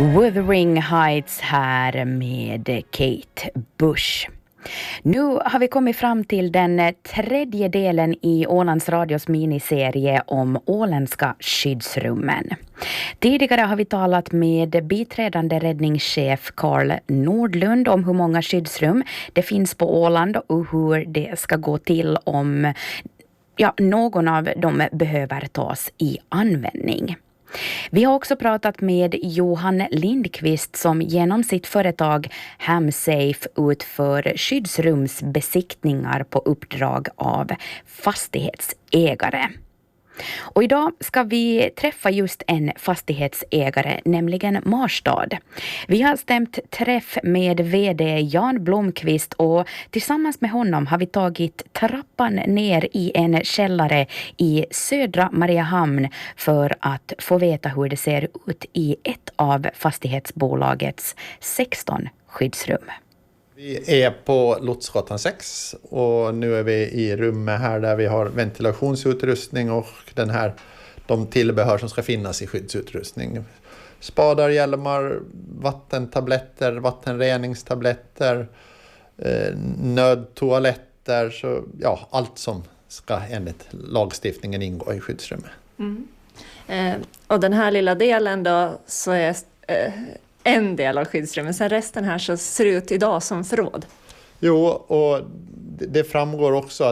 Wuthering Heights här med Kate Bush. Nu har vi kommit fram till den tredje delen i Ålands Radios miniserie om åländska skyddsrummen. Tidigare har vi talat med biträdande räddningschef Carl Nordlund om hur många skyddsrum det finns på Åland och hur det ska gå till om någon av dem behöver tas i användning. Vi har också pratat med Johan Lindqvist som genom sitt företag Hamsafe utför skyddsrumsbesiktningar på uppdrag av fastighetsägare. Och idag ska vi träffa just en fastighetsägare, nämligen Marstad. Vi har stämt träff med vd Jan Blomqvist och tillsammans med honom har vi tagit trappan ner i en källare i södra Mariehamn för att få veta hur det ser ut i ett av fastighetsbolagets 16 skyddsrum. Vi är på Lotsgatan 6 och nu är vi i rummet här där vi har ventilationsutrustning och de tillbehör som ska finnas i skyddsutrustning. Spadar, hjälmar, vattentabletter, vattenreningstabletter, nödtoaletter, så allt som ska enligt lagstiftningen ingå i skyddsrummet. Och den här lilla delen då så är en del av skyddsrummet. Sen resten här så ser det ut idag som förråd. Jo, och det framgår också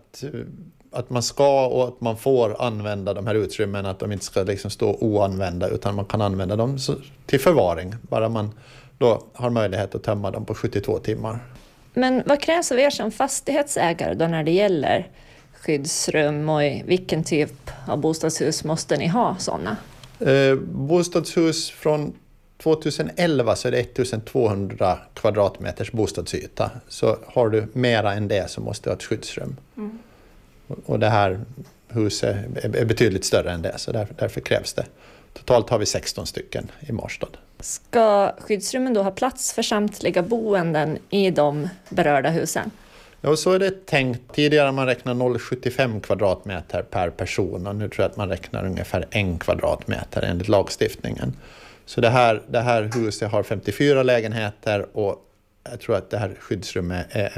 att man ska och att man får använda de här utrymmen, att de inte ska liksom stå oanvända utan man kan använda dem till förvaring. Bara man då har möjlighet att tömma dem på 72 timmar. Men vad krävs av er som fastighetsägare då när det gäller skyddsrum och i vilken typ av bostadshus måste ni ha sådana? Bostadshus från 2011 så är det 1200 kvadratmeters bostadsyta. Så har du mera än det så måste du ha ett skyddsrum. Och det här huset är betydligt större än det, så därför krävs det. Totalt har vi 16 stycken i Marstad. Ska skyddsrummen då ha plats för samtliga boenden i de berörda husen? Ja, så är det tänkt. Tidigare man räknar 0,75 kvadratmeter per person och nu tror jag att man räknar ungefär 1 kvadratmeter enligt lagstiftningen. Så det här huset har 54 lägenheter och jag tror att det här skyddsrummet är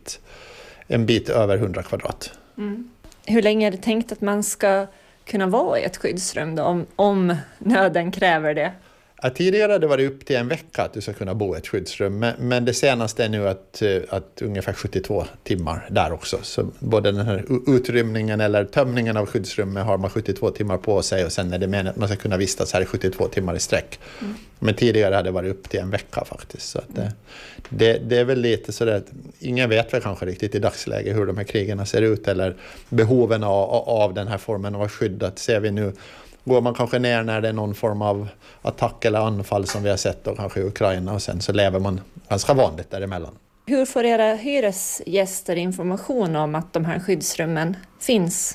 en bit över 100 kvadrat. Hur länge är det tänkt att man ska kunna vara i ett skyddsrum då, om nöden kräver det? Ja, tidigare det var det upp till en vecka att du ska kunna bo i ett skyddsrum, men det senaste är nu att ungefär 72 timmar där också. Så både den här utrymningen eller tömningen av skyddsrummet har man 72 timmar på sig och sen är det meningen att man ska kunna vistas här i 72 timmar i sträck. Men tidigare hade det varit upp till en vecka faktiskt. Så att det är väl lite så att ingen vet väl kanske riktigt i dagsläget hur de här krigarna ser ut eller behoven av den här formen av skydd. Att ser vi nu går man kanske ner när det är någon form av attack eller anfall som vi har sett då kanske i Ukraina och sen så lever man ganska vanligt däremellan. Hur får era hyresgäster information om att de här skyddsrummen finns?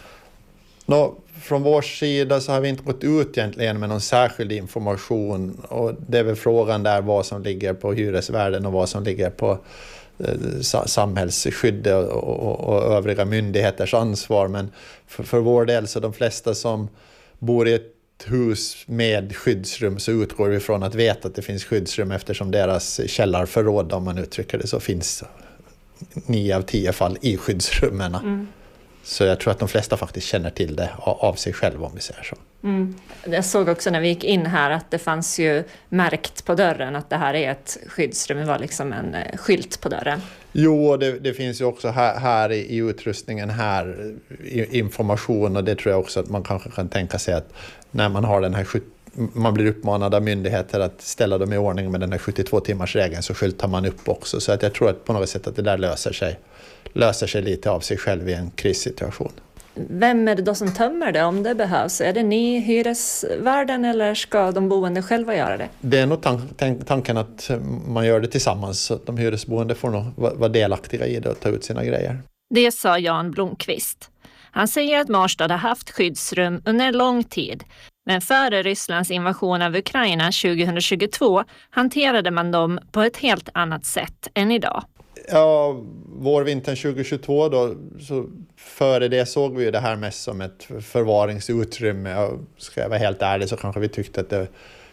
Från vår sida så har vi inte gått ut egentligen med någon särskild information och det är väl frågan där vad som ligger på hyresvärden och vad som ligger på samhällsskydd och övriga myndigheters ansvar. Men för vår del så de flesta som bor i ett hus med skyddsrum så utgår vi från att veta att det finns skyddsrum eftersom deras källarförråd, om man uttrycker det så, finns 9 av 10 fall i skyddsrummen. Så jag tror att de flesta faktiskt känner till det av sig själv om vi säger så. Jag såg också när vi gick in här att det fanns ju märkt på dörren att det här är ett skyddsrum. Det var liksom en skylt på dörren. Jo, det finns ju också här i utrustningen här information och det tror jag också att man kanske kan tänka sig att när man har den här man blir uppmanad av myndigheter att ställa dem i ordning med den här 72 timmars regeln så skyltar man upp också. Så att jag tror att på något sätt att det där löser sig lite av sig själv i en krissituation. Vem är det då som tömmer det om det behövs? Är det ni hyresvärden eller ska de boende själva göra det? Det är nog tanken att man gör det tillsammans så att de hyresboende får nog vara delaktiga i det och ta ut sina grejer. Det sa Jan Blomqvist. Han säger att Marstad har haft skyddsrum under lång tid. Men före Rysslands invasion av Ukraina 2022 hanterade man dem på ett helt annat sätt än idag. Ja, vårvintern 2022 då, så före det såg vi ju det här mest som ett förvaringsutrymme. Och ska jag vara helt ärlig så kanske vi tyckte att det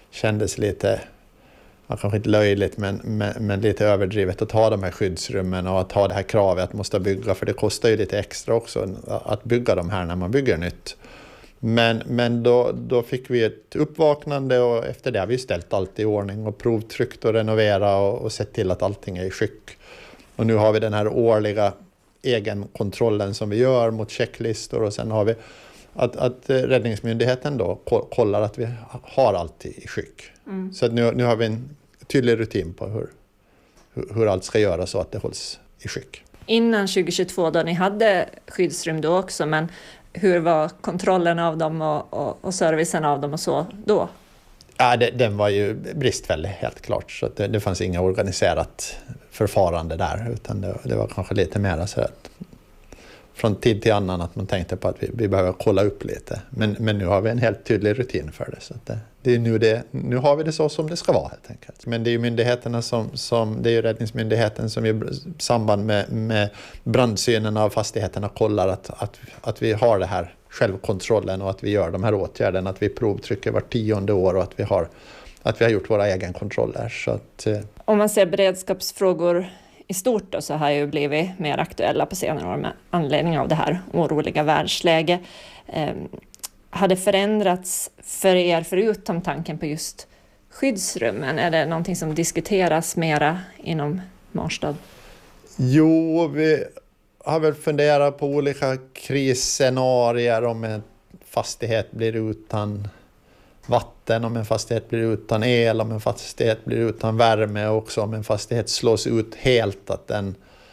kändes lite, kanske inte löjligt, men lite överdrivet att ta de här skyddsrummen och att ha det här kravet att måste bygga, för det kostar ju lite extra också att bygga de här när man bygger nytt. Men då fick vi ett uppvaknande, och efter det har vi ställt allt i ordning och provtryckt och renovera och sett till att allting är i skick. Och nu har vi den här årliga egenkontrollen som vi gör mot checklistor, och sen har vi att Räddningsmyndigheten då kollar att vi har allt i skick. Så att nu har vi en tydlig rutin på hur allt ska göras så att det hålls i skick. Innan 2022 då ni hade skyddsrum då också, men hur var kontrollen av dem och servicen av dem och så då? Ja, den var ju bristfällig helt klart, så att det fanns inga organiserat förfarande där, utan det var kanske lite mer så att från tid till annan att man tänkte på att vi behöver kolla upp lite. Men nu har vi en helt tydlig rutin för det. Så att det är nu har vi det så som det ska vara helt enkelt. Men det är ju myndigheterna det är ju Räddningsmyndigheten som i samband med brandsynen av fastigheterna kollar att vi har det här självkontrollen och att vi gör de här åtgärderna, att vi provtrycker var 10:e år och att vi har gjort våra egenkontroller. Så att, om man ser beredskapsfrågor i stort då, så har ju blivit mer aktuella på senare år med anledning av det här oroliga världsläge. Har det förändrats för er förutom tanken på just skyddsrummen? Är det någonting som diskuteras mera inom Marstad? Jo, vi har väl funderat på olika krisscenarier, om en fastighet blir utan vatten, om en fastighet blir utan el, om en fastighet blir utan värme, och också om en fastighet slås ut helt, att den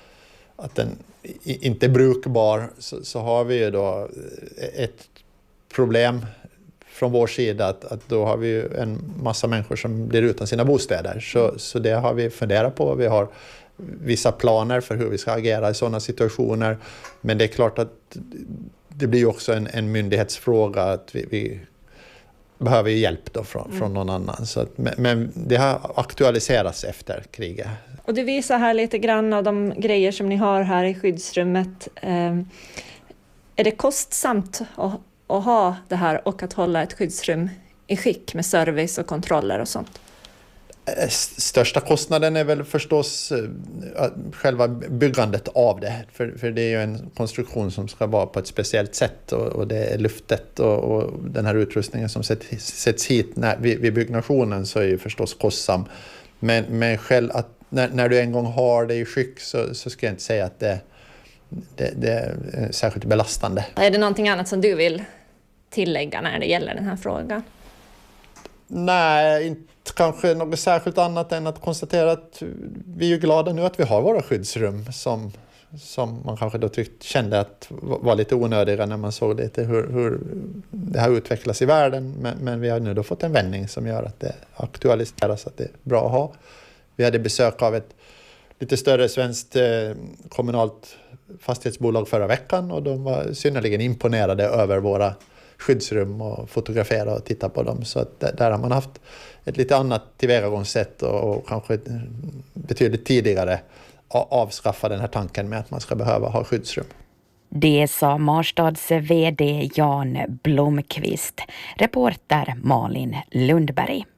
inte är brukbar, så har vi ju då ett problem från vår sida att då har vi ju en massa människor som blir utan sina bostäder. Så det har vi funderat på. Vi har vissa planer för hur vi ska agera i sådana situationer, men det är klart att det blir också en myndighetsfråga att vi behöver hjälp då från någon annan. Så men det har aktualiserats efter kriget. Och du visar här lite grann av de grejer som ni har här i skyddsrummet. Är det kostsamt att ha det här och att hålla ett skyddsrum i skick med service och kontroller och sånt? Största kostnaden är väl förstås själva byggandet av det. För det är ju en konstruktion som ska vara på ett speciellt sätt, och det är lyftet och den här utrustningen som sätts hit vid byggnationen, så är ju förstås kostsam. Men själv när du en gång har det i skick så ska jag inte säga att det är särskilt belastande. Är det någonting annat som du vill tillägga när det gäller den här frågan? Nej, inte kanske något särskilt annat än att konstatera att vi är glada nu att vi har våra skyddsrum som man kanske då kände att var lite onödiga när man såg lite hur det har utvecklats i världen. Men vi har nu då fått en vändning som gör att det aktualiseras, att det är bra att ha. Vi hade besök av ett lite större svenskt kommunalt fastighetsbolag förra veckan, och de var synnerligen imponerade över våra skyddsrum och fotografera och titta på dem. Så att där har man haft ett lite annat tillvägagångssätt och kanske betydligt tidigare avskaffa den här tanken med att man ska behöva ha skyddsrum. Det sa Marstads vd Jan Blomqvist. Reporter Malin Lundberg.